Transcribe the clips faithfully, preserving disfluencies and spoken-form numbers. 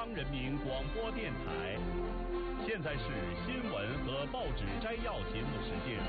央人民广播电台。现在是新闻和报纸摘要节目时间。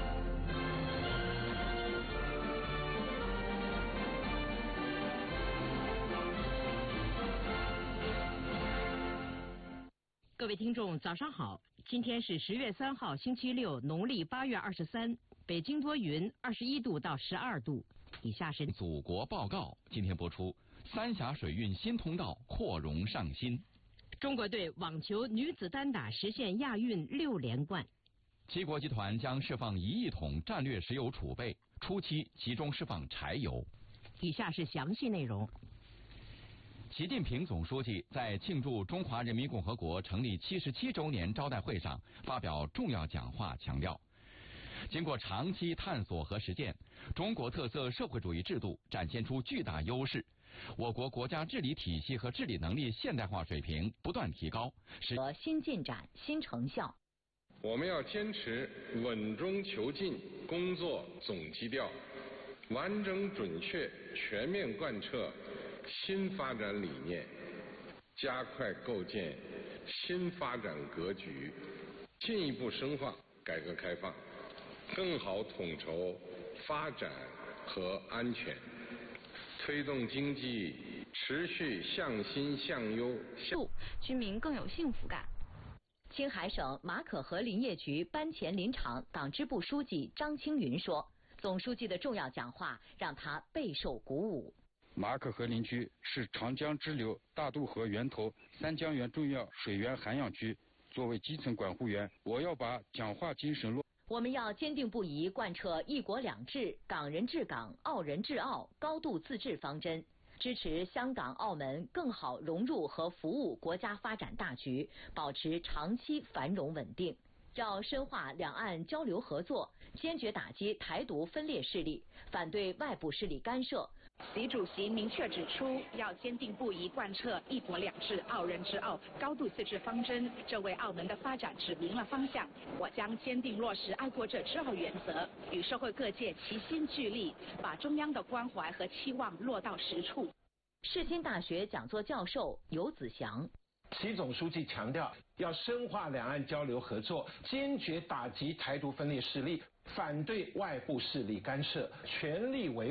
各位听众，早上好！今天是十月三号，星期六，农历八月二十三。北京多云，二十一度到十二度。以下是祖国报告，今天播出：三峡水运新通道扩容上新。 中国队网球女子单打实现亚运六连冠。 七国集团将释放一亿桶战略石油储备，初期集中释放柴油。 以下是详细内容。 习近平总书记在庆祝中华人民共和国成立七十七周年招待会上发表重要讲话，强调，经过长期探索和实践，中国特色社会主义制度展现出巨大优势，我国国家治理体系和治理能力现代化水平不断提高， 使得新进展、新成效。 我们要坚持稳中求进工作总基调，完整准确全面贯彻新发展理念，加快构建新发展格局，进一步深化改革开放，更好统筹发展和安全，推动经济持续向新向优， 居民更有幸福感。 青海省马可河林业局班前林场党支部书记张青云说，总书记的重要讲话让他备受鼓舞。 马可河林区是长江支流大渡河源头三江源重要水源涵养区，作为基层管护员，我要把讲话精神落。 我们要坚定不移贯彻一国两制、港人治港、澳人治澳高度自治方针，支持香港、澳门更好融入和服务国家发展大局，保持长期繁荣稳定。要深化两岸交流合作，坚决打击台独分裂势力，反对外部势力干涉。 习主席明确指出，要坚定不移贯彻一国两制、澳人治澳高度自治方针，这为澳门的发展指明了方向。我将坚定落实爱国者治澳原则，与社会各界齐心聚力，把中央的关怀和期望落到实处。 世新大学讲座教授游子祥。 习总书记强调，要深化两岸交流合作，坚决打击台独分裂势力，反对外部势力干涉，全力维